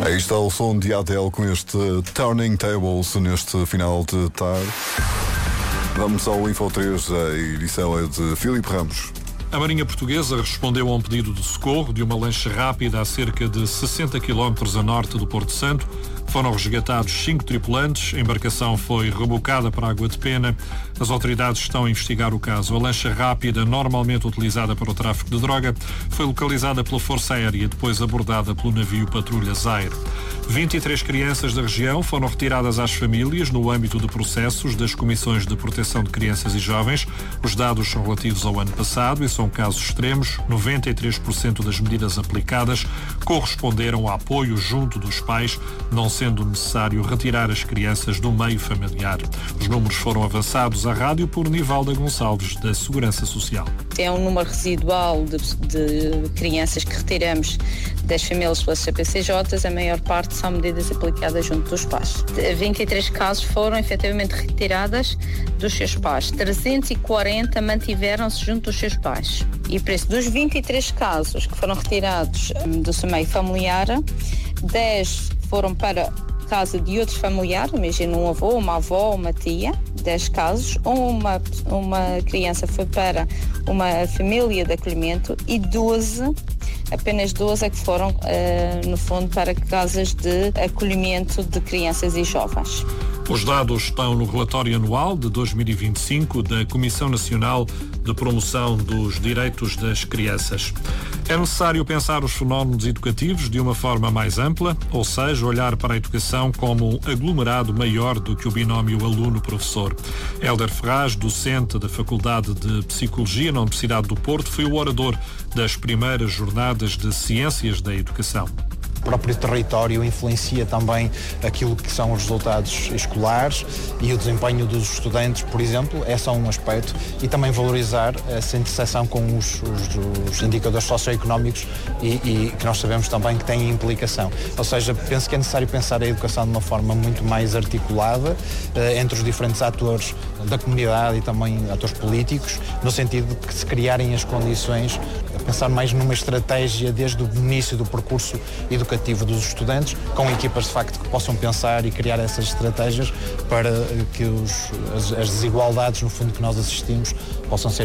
Aí está o som de Adele com este Turning Tables neste final de tarde. Vamos ao Info 3, a edição é de Filipe Ramos. A Marinha Portuguesa respondeu a um pedido de socorro de uma lancha rápida a cerca de 60 km a norte do Porto Santo. Foram resgatados 5 tripulantes, a embarcação foi rebocada para a Água de Pena. As autoridades estão a investigar o caso. A lancha rápida, normalmente utilizada para o tráfico de droga, foi localizada pela Força Aérea e depois abordada pelo navio Patrulha Zaire. 23 crianças da região foram retiradas às famílias no âmbito de processos das Comissões de Proteção de Crianças e Jovens. Os dados são relativos ao ano passado e são casos extremos. 93% das medidas aplicadas corresponderam a apoio junto dos pais, não sendo necessário retirar as crianças do meio familiar. Os números foram avançados à rádio por Nivalda Gonçalves, da Segurança Social. É um número residual de crianças que retiramos das famílias pelas CPCJs, a maior parte são medidas aplicadas junto dos pais. 23 casos foram efetivamente retiradas dos seus pais, 340 mantiveram-se junto dos seus pais. E por isso, dos 23 casos que foram retirados do seu meio familiar, 10 foram para casa de outro familiar, imagina um avô, uma avó, uma tia, 10 casos, uma criança foi para uma família de acolhimento e apenas 12 é que foram, no fundo, para casas de acolhimento de crianças e jovens. Os dados estão no relatório anual de 2025 da Comissão Nacional de Promoção dos Direitos das Crianças. É necessário pensar os fenómenos educativos de uma forma mais ampla, ou seja, olhar para a educação como um aglomerado maior do que o binómio aluno-professor. Hélder Ferraz, docente da Faculdade de Psicologia na Universidade do Porto, foi o orador das primeiras jornadas de Ciências da Educação. O próprio território influencia também aquilo que são os resultados escolares e o desempenho dos estudantes, por exemplo, é só um aspecto, e também valorizar essa interseção com os indicadores socioeconómicos e que nós sabemos também que têm implicação. Ou seja, penso que é necessário pensar a educação de uma forma muito mais articulada entre os diferentes atores da comunidade e também atores políticos, no sentido de que se criarem as condições, pensar mais numa estratégia desde o início do percurso educativo dos estudantes, com equipas de facto que possam pensar e criar essas estratégias para que as desigualdades, no fundo, que nós assistimos possam ser